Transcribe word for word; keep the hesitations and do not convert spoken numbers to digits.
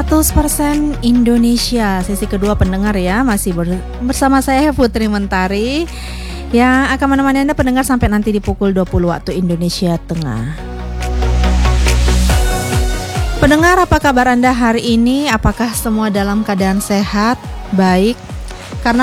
seratus persen Indonesia, sesi kedua pendengar ya, masih bersama saya Putri Mentari yang akan menemani Anda pendengar sampai nanti di pukul dua puluh waktu Indonesia Tengah. Pendengar, apa kabar Anda hari ini? Apakah semua dalam keadaan sehat, baik?